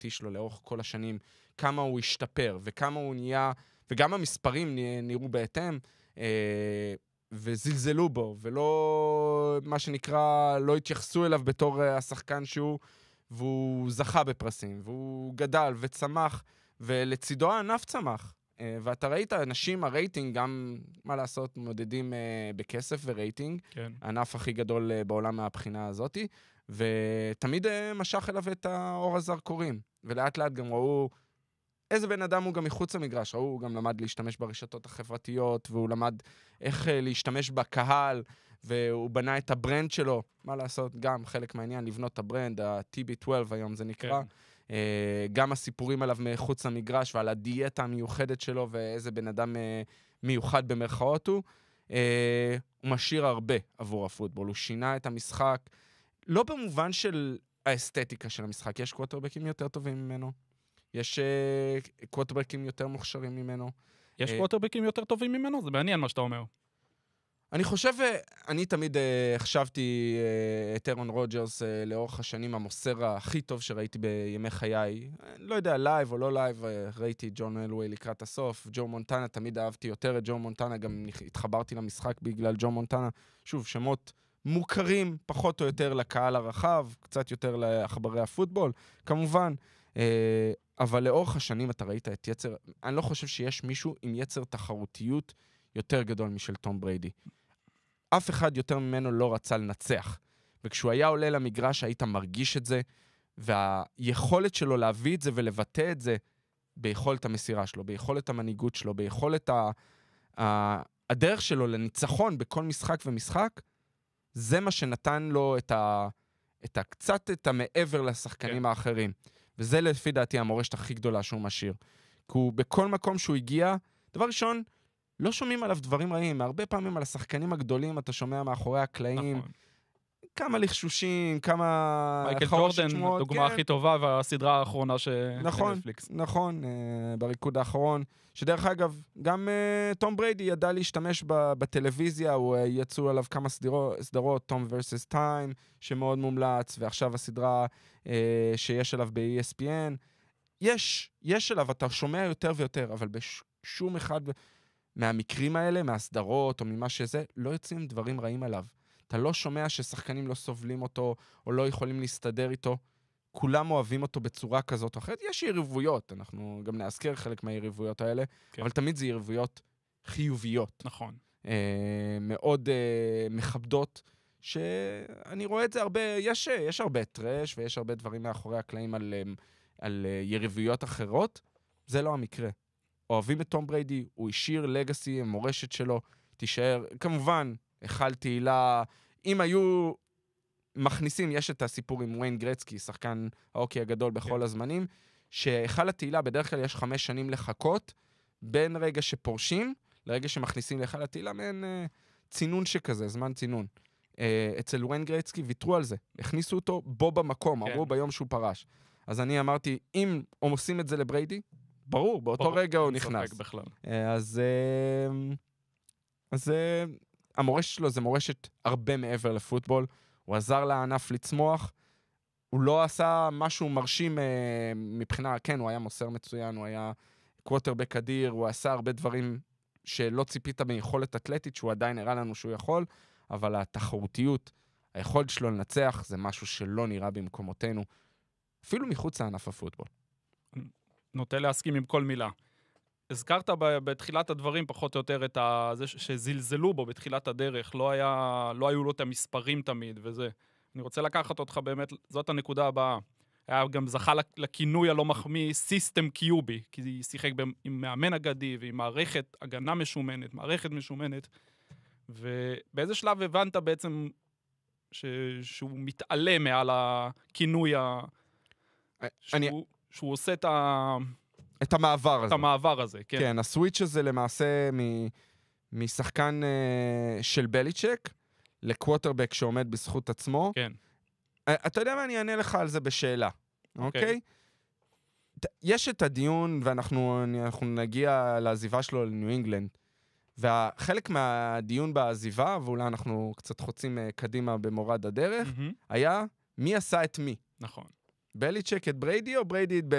האיכותי שלו לאורך כל השנים, כמה הוא השתפר, וכמה הוא נהיה, וגם המספרים נראו בהתאם, וזלזלו בו, ולא, מה שנקרא, לא התייחסו אליו בתור השחקן שהוא, והוא זכה בפרסים, והוא גדל וצמח, ולצידו הענף צמח. ואתה ראית, אנשים, הרייטינג, גם, מה לעשות, מודדים בכסף ורייטינג, כן. הענף הכי גדול בעולם מהבחינה הזאת, ותמיד משך אליו את האור הזרקורים, ולאט לאט גם ראו איזה בן אדם הוא גם מחוץ למגרש, ראו, הוא גם למד להשתמש ברשתות החברתיות, והוא למד איך להשתמש בקהל, והוא בנה את הברנד שלו, מה לעשות, גם חלק מהעניין, לבנות את הברנד, ה-TB12 היום זה נקרא, כן. גם הסיפורים עליו מחוץ למגרש, ועל הדיאטה המיוחדת שלו, ואיזה בן אדם מיוחד במרכאות הוא משאיר הרבה עבור הפוטבול, הוא שינה את המשחק, לא במובן של האסתטיקה של המשחק, יש קווטרבקים יותר טובים ממנו, יש קווטרבקים יותר מוכשרים ממנו. יש קווטרבקים יותר טובים ממנו? זה מעניין מה שאתה אומר. אני חושב, אני תמיד חשבתי את אירון רוג'רס לאורך השנים המוסר הכי טוב שראיתי בימי חיי. לא יודע, לייב או לא לייב, ראיתי ג'ון אלווי לקראת הסוף. ג'ו מונטנה, תמיד אהבתי יותר את ג'ו מונטנה, גם התחברתי למשחק בגלל ג'ו מונטנה. שוב, שמות מוכרים פחות או יותר לקהל הרחב, קצת יותר לעכברי הפוטבול, כמובן. אבל לאורך השנים אתה ראית את יצר, אני לא חושב שיש מישהו עם יצר תחרותיות יותר גדול משל תום בריידי. אף אחד יותר ממנו לא רצה לנצח. וכשהוא היה עולה למגרש, היית מרגיש את זה, והיכולת שלו להביא את זה ולבטא את זה, ביכולת המסירה שלו, ביכולת המנהיגות שלו, ביכולת הדרך שלו לניצחון בכל משחק ומשחק, זה מה שנתן לו קצת את המעבר לשחקנים האחרים. וזה לפי דעתי המורשת הכי גדולה שהוא משאיר. כי הוא בכל מקום שהוא הגיע, דבר ראשון, לא שומעים עליו דברים רעים. הרבה פעמים על השחקנים הגדולים אתה שומע מאחורי הקלעים, נכון. כמה לחשושים, כמה... מייקל ג'ורדן, הדוגמה הכי טובה, והסדרה האחרונה נטפליקס. נכון, בריקוד האחרון, שדרך אגב, גם תום בריידי ידע להשתמש בטלוויזיה, הוא יצאו עליו כמה סדרות, תום versus טיים, שמאוד מומלץ, ועכשיו הסדרה שיש עליו ב-ESPN, יש עליו, אתה שומע יותר ויותר, אבל בשום אחד מהמקרים האלה, מהסדרות או ממה שזה, לא יוצאים דברים רעים עליו. אתה לא שומע ששחקנים לא סובלים אותו, או לא יכולים להסתדר איתו. כולם אוהבים אותו בצורה כזאת או אחרת. יש יריבויות, אנחנו גם נזכיר חלק מהיריבויות האלה, כן. אבל תמיד זה יריבויות חיוביות. נכון. מאוד מכבדות, שאני רואה את זה הרבה, יש הרבה טרש, ויש הרבה דברים מאחורי הקלעים על יריבויות אחרות. זה לא המקרה. אוהבים את תום בריידי, הוא השאיר לגאסי, המורשת שלו, תישאר, כמובן, החל תהילה, אם היו מכניסים, יש את הסיפור עם וויין גרצקי, שחקן ההוקי הגדול בכל הזמנים, שהחל התהילה, בדרך כלל יש 5 שנים לחכות, בין רגע שפורשים, לרגע שמכניסים להחל התהילה, מעין צינון שכזה, זמן צינון. אצל וויין גרצקי ויתרו על זה, הכניסו אותו בו במקום, אמרו ביום שהוא פרש. אז אני אמרתי, אם הם עושים את זה לבריידי, ברור, באותו רגע הוא נכנס. אז המורשת שלו זה מורשת הרבה מעבר לפוטבול, הוא עזר לענף לצמוח, הוא לא עשה משהו מרשים מבחינה, כן, הוא היה מוסר מצוין, הוא היה קווטרבק אדיר, הוא עשה הרבה דברים שלא ציפית ביכולת אתלטית, שהוא עדיין הראה לנו שהוא יכול, אבל התחרותיות, היכולת שלו לנצח, זה משהו שלא נראה במקומותינו, אפילו מחוץ לענף הפוטבול. נוטה להסכים עם כל מילה. הזכרת בתחילת הדברים פחות או יותר את זה שזלזלו בו בתחילת הדרך, לא היו לו את המספרים תמיד וזה. אני רוצה לקחת אותך באמת, זאת הנקודה הבאה. היה גם זכה לכינוי הלא מחמיא סיסטם קיובי, כי היא שיחק עם מאמן אגדי ועם מערכת הגנה משומנת, מערכת משומנת, ובאיזה שלב הבנת בעצם שהוא מתעלה מעל הכינוי שהוא עושה את המעבר הזה. את המעבר הזה, כן. כן, הסוויץ' הזה למעשה משחקן של בליצ'ק, לקווטרבק שעומד בזכות עצמו. כן. אתה יודע מה, אני אענה לך על זה בשאלה, אוקיי? יש את הדיון, ואנחנו נגיע לעזיבה שלו לניו אינגלנד, והחלק מהדיון בעזיבה, ואולי אנחנו קצת חוצים קדימה במורד הדרך, היה מי עשה את מי. נכון. בליצ'ק את בריידי או בריידי את